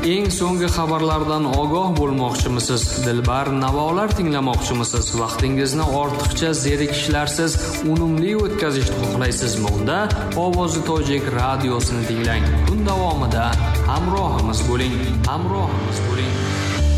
Eng so'nggi xabarlardan ogoh bo'lmoqchimisiz? Dilbar navolar tinglamoqchimisiz? Vaqtingizni ortiqcha zerikishlarsiz unumli o'tkazishni xohlaysizmi? Unda Ovozi Tojik radiosini tinglang. Kun davomida hamrohimiz bo'ling.